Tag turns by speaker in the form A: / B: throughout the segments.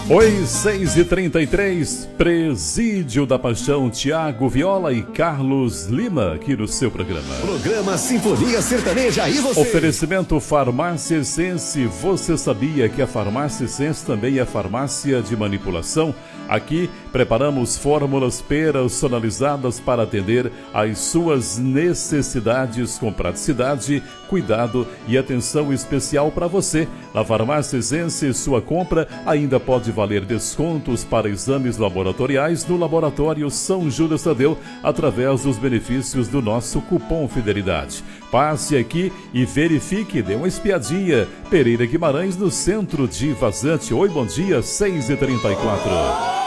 A: Oi, 6h33, Presídio da Paixão, Tiago Viola e Carlos Lima, aqui no seu programa.
B: Programa Sinfonia Sertaneja, e você?
A: Oferecimento Farmácia Essence. Você sabia que a Farmácia Essence também é farmácia de manipulação? Aqui preparamos fórmulas personalizadas para atender às suas necessidades com praticidade, cuidado e atenção especial para você. Na Farmácia Essence, sua compra ainda pode valer descontos para exames laboratoriais no Laboratório São Judas Tadeu, através dos benefícios do nosso cupom Fidelidade. Passe aqui e verifique, dê uma espiadinha. Pereira Guimarães, no centro de Vazante. Oi, bom dia, 6h34.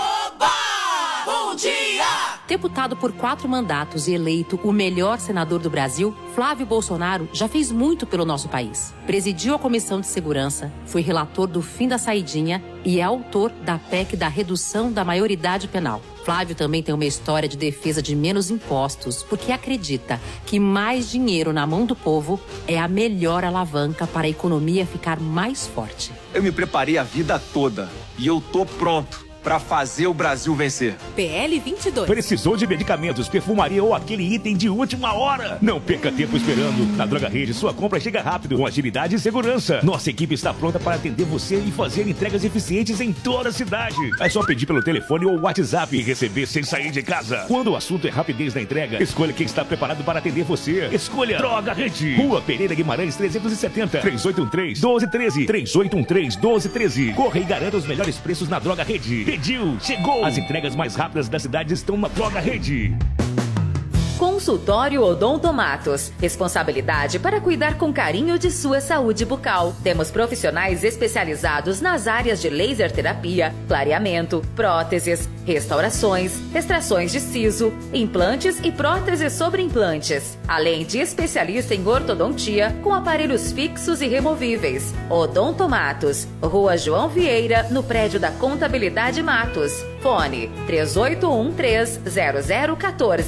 C: Deputado por 4 mandatos e eleito o melhor senador do Brasil, Flávio Bolsonaro já fez muito pelo nosso país. Presidiu a Comissão de Segurança, foi relator do fim da saidinha e é autor da PEC da redução da maioridade penal. Flávio também tem uma história de defesa de menos impostos, porque acredita que mais dinheiro na mão do povo é a melhor alavanca para a economia ficar mais forte.
D: Eu me preparei a vida toda e eu tô pronto para fazer o Brasil vencer.
E: PL 22.
F: Precisou de medicamentos, perfumaria ou aquele item de última hora? Não perca tempo esperando. Na Droga Rede, sua compra chega rápido, com agilidade e segurança. Nossa equipe está pronta para atender você e fazer entregas eficientes em toda a cidade. É só pedir pelo telefone ou WhatsApp e receber sem sair de casa. Quando o assunto é rapidez na entrega, escolha quem está preparado para atender você. Escolha Droga Rede. Rua Pereira Guimarães 370, 3813-1213, 3813-1213. Corre e garanta os melhores preços na Droga Rede. Pediu, chegou! As entregas mais rápidas da cidade estão na Droga Rede.
G: Consultório Odontomatos. Responsabilidade para cuidar com carinho de sua saúde bucal. Temos profissionais especializados nas áreas de laser terapia, clareamento, próteses, restaurações, extrações de siso, implantes e próteses sobre implantes. Além de especialista em ortodontia com aparelhos fixos e removíveis. Odontomatos. Rua João Vieira, no prédio da Contabilidade Matos. Fone 3813-0014.